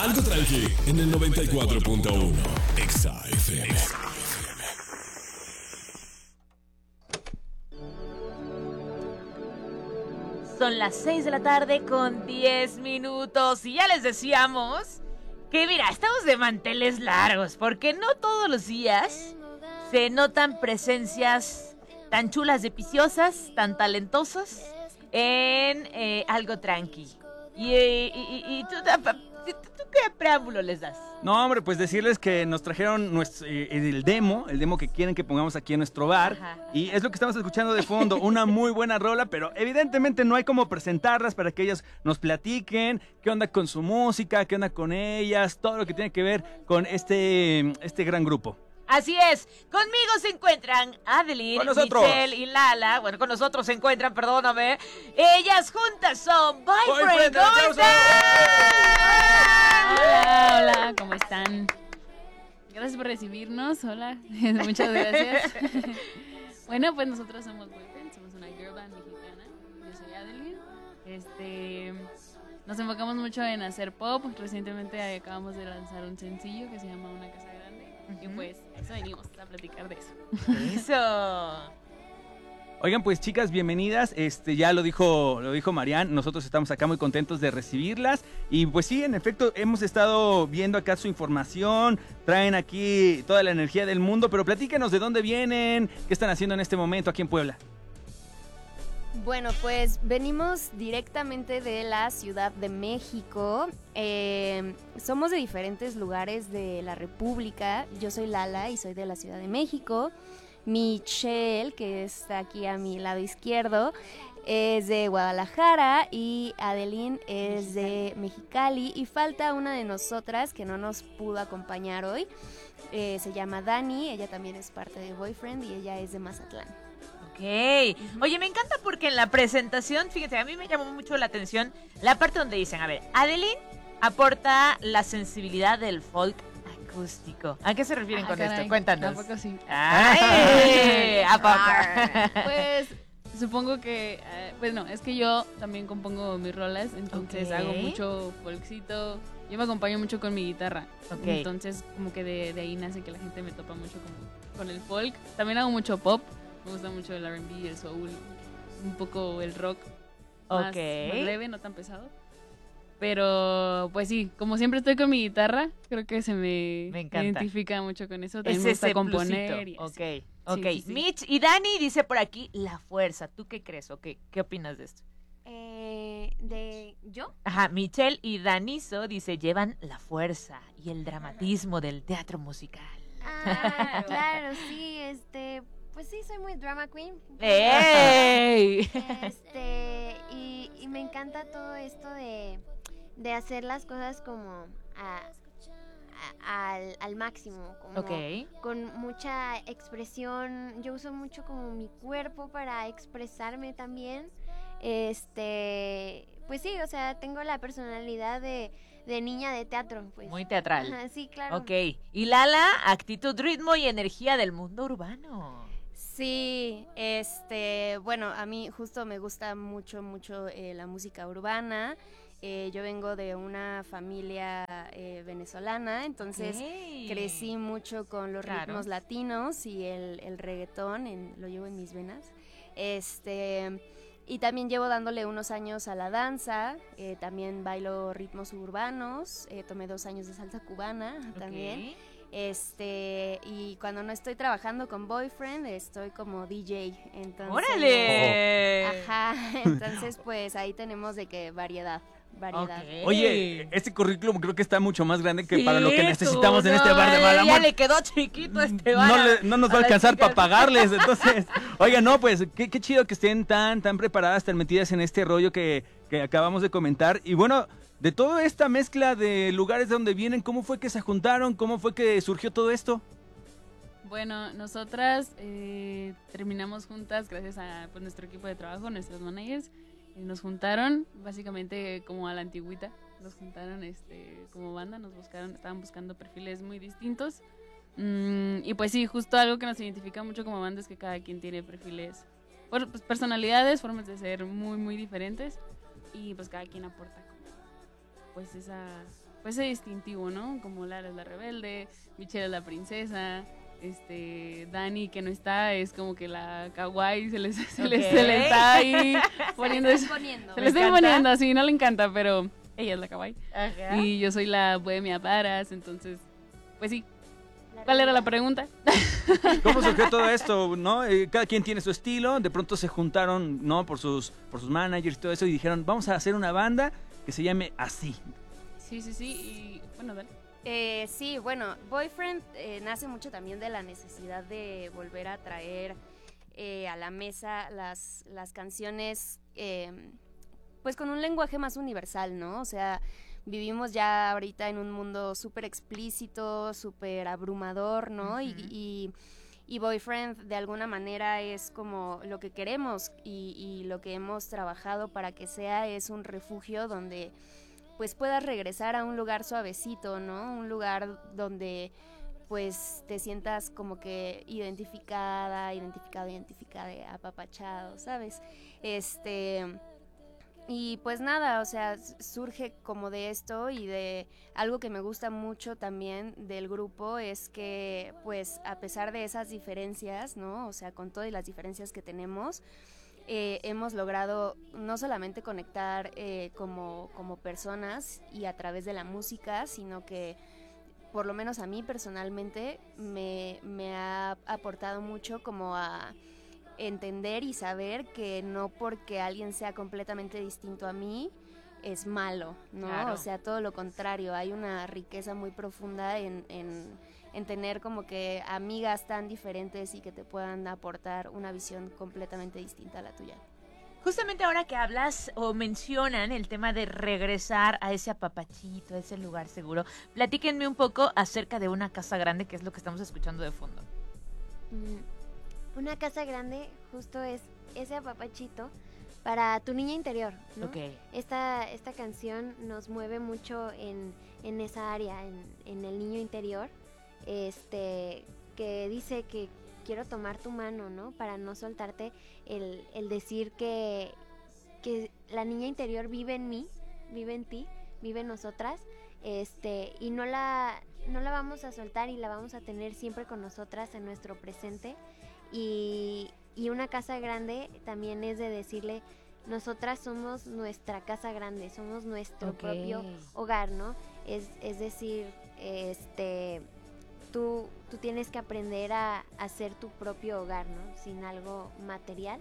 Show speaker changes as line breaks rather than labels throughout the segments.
Algo tranqui en el 94.1 Exa FM.
Son las 6 de la tarde con 10 minutos y ya les decíamos que mira, estamos de manteles largos porque no todos los días se notan presencias tan chulas, depiciosas, tan talentosas en Algo Tranqui. ¿Y tú qué preámbulo les das?
No, hombre, pues decirles que nos trajeron el demo que quieren que pongamos aquí en nuestro bar.
Ajá.
Y es lo que estamos escuchando de fondo, una muy buena rola, pero evidentemente no hay como presentarlas para que ellas nos platiquen qué onda con su música, qué onda con ellas, todo lo que tiene que ver con este gran grupo.
Así es, conmigo se encuentran Adeline, Michelle y Lala. Bueno, con nosotros se encuentran, perdóname. Ellas juntas son Boyfriend. ¿Cómo están?
Hola, ¿cómo están? Gracias por recibirnos, hola, muchas gracias. Bueno, pues nosotros somos Boyfriend, somos una girl band mexicana. Yo soy Adeline. Nos enfocamos mucho en hacer pop. Recientemente acabamos de lanzar un sencillo que se llama Una Casa Grande. Y pues eso venimos a platicar de eso.
Eso.
Oigan, pues chicas, bienvenidas. Ya lo dijo Marian, nosotros estamos acá muy contentos de recibirlas. Y pues sí, en efecto, hemos estado viendo acá su información, traen aquí toda la energía del mundo, pero platíquenos de dónde vienen, qué están haciendo en este momento aquí en Puebla.
Bueno, pues venimos directamente de la Ciudad de México. Somos de diferentes lugares de la República. Yo soy Lala y soy de la Ciudad de México. Michelle, que está aquí a mi lado izquierdo, es de Guadalajara y Adeline es de Mexicali. Y falta una de nosotras que no nos pudo acompañar hoy. Se llama Dani, ella también es parte de Boyfriend y ella es de Mazatlán.
Ok. Oye, me encanta porque en la presentación, fíjate, a mí me llamó mucho la atención la parte donde dicen, a ver, Adeline aporta la sensibilidad del folk acústico. ¿A qué se refieren con
caray,
esto? Cuéntanos.
¿A poco sí?
¡Ay! ¿A poco?
Pues supongo que, bueno, es que yo también compongo mis rolas, entonces
Ok.
hago mucho folkcito. Yo me acompaño mucho con mi guitarra.
Ok.
Entonces como que de ahí nace que la gente me topa mucho con el folk. También hago mucho pop. Me gusta mucho el R&B, el soul, un poco el rock más leve, no tan pesado. Pero, pues sí, como siempre estoy con mi guitarra, creo que se me
encanta.
Identifica mucho con eso. También
Es
me gusta
ese
componer. Y
plusito.
así.
Ok.
Sí, sí.
Mitch y Dani dice por aquí la fuerza. ¿Tú qué crees o qué opinas de esto?
¿De yo?
Ajá, Michelle y Daniso dice llevan la fuerza y el dramatismo del teatro musical.
Ah, claro, sí, pues sí, soy muy drama queen.
¡Ey!
Y me encanta todo esto de hacer las cosas como al máximo, como
Ok.
con mucha expresión. Yo uso mucho como mi cuerpo para expresarme también. Pues sí, o sea, tengo la personalidad de niña de teatro, pues.
Muy teatral.
Ajá, sí, claro.
Ok. Y Lala, actitud, ritmo y energía del mundo urbano.
Sí, bueno, a mí justo me gusta mucho la música urbana. Yo vengo de una familia venezolana, entonces crecí mucho con los ritmos latinos y el reggaetón, lo llevo en mis venas. Y también llevo dándole unos años a la danza, también bailo ritmos urbanos, tomé 2 años de salsa cubana también. Y cuando no estoy trabajando con Boyfriend, estoy como DJ, entonces...
¡Órale!
Ajá, entonces pues ahí tenemos de que variedad.
Ok.
Oye, este currículum creo que está mucho más grande que
Sí,
para lo que necesitamos en
no,
este bar de Malamor.
Ya le quedó chiquito este bar.
No nos va a alcanzar para pagarles, entonces... Oigan, no, pues, qué chido que estén tan preparadas, tan metidas en este rollo que acabamos de comentar. Y bueno, de toda esta mezcla de lugares de donde vienen, ¿cómo fue que se juntaron? ¿Cómo fue que surgió todo esto?
Bueno, nosotras terminamos juntas gracias a pues, nuestro equipo de trabajo, nuestros managers. Nos juntaron básicamente como a la antigüita, nos juntaron como banda, nos buscaron, estaban buscando perfiles muy distintos y pues sí, justo algo que nos identifica mucho como banda es que cada quien tiene perfiles, pues, personalidades, formas de ser muy muy diferentes y pues cada quien aporta como, pues esa pues ese distintivo, ¿no? Como Lara es la rebelde, Michelle es la princesa, Dani que no está es como que la kawaii, se le está ahí poniendo
Se le
eso.
está poniendo.
Se le está
encanta.
poniendo así, no le encanta, pero ella es la kawaii.
Ajá.
Y yo soy la bohemia varas, entonces, pues sí. ¿Cuál era la pregunta?
¿Cómo surgió todo esto, no? Cada quien tiene su estilo, de pronto se juntaron, ¿no? Por sus managers y todo eso y dijeron, vamos a hacer una banda que se llame así.
Sí, y bueno, dale.
Sí, bueno, Boyfriend nace mucho también de la necesidad de volver a traer a la mesa las canciones, pues con un lenguaje más universal, ¿no? O sea, vivimos ya ahorita en un mundo súper explícito, súper abrumador, ¿no?
Ujú.
Y Boyfriend de alguna manera es como lo que queremos y lo que hemos trabajado para que sea es un refugio donde pues puedas regresar a un lugar suavecito, ¿no? Un lugar donde pues te sientas como que identificado, apapachado, ¿sabes? Y pues nada, o sea, surge como de esto y de algo que me gusta mucho también del grupo es que pues a pesar de esas diferencias, ¿no? O sea, con todas las diferencias que tenemos, hemos logrado no solamente conectar como personas y a través de la música, sino que por lo menos a mí personalmente me ha aportado mucho como a entender y saber que no porque alguien sea completamente distinto a mí es malo, ¿no?
Claro.
O sea, todo lo contrario, hay una riqueza muy profunda en tener como que amigas tan diferentes y que te puedan aportar una visión completamente distinta a la tuya.
Justamente ahora que hablas o mencionan el tema de regresar a ese apapachito, a ese lugar seguro, platíquenme un poco acerca de Una Casa Grande, que es lo que estamos escuchando de fondo.
Una casa grande justo es ese apapachito para tu niña interior, ¿no?
Ok.
Esta canción nos mueve mucho en esa área, en el niño interior, que dice que quiero tomar tu mano, ¿no? Para no soltarte, el decir que la niña interior vive en mí, vive en ti, vive en nosotras, y no la vamos a soltar y la vamos a tener siempre con nosotras en nuestro presente. Y una casa grande también es de decirle, nosotras somos nuestra casa grande, somos nuestro
Ok.
propio hogar, ¿no? Es decir, tú tienes que aprender a hacer tu propio hogar, ¿no? Sin algo material.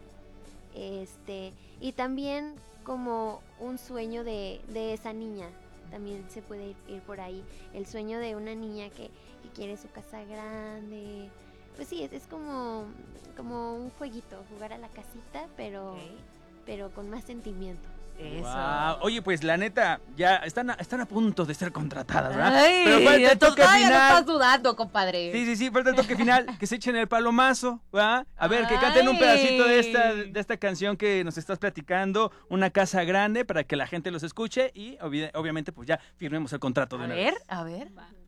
Y también como un sueño de esa niña, también se puede ir por ahí. El sueño de una niña que quiere su casa grande. Pues sí, es como un jueguito, jugar a la casita, pero con más sentimiento.
Eso.
Wow. Oye, pues la neta, ya están a punto de ser contratadas, ¿verdad?
Ay,
Pero falta el toque
todavía no
final.
estás dudando, compadre.
Sí, falta el toque final, que se echen el palomazo, ¿verdad? A ver, que canten un pedacito de esta canción que nos estás platicando, Una Casa Grande, para que la gente los escuche y obviamente pues ya firmemos el contrato de una vez.
A ver.
Va.